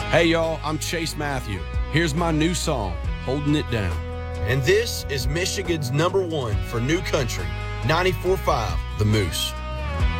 Hey, y'all, I'm Chase Matthew. Here's my new song, Holding It Down. And this is Michigan's #1 for new country, 94.5 The Moose.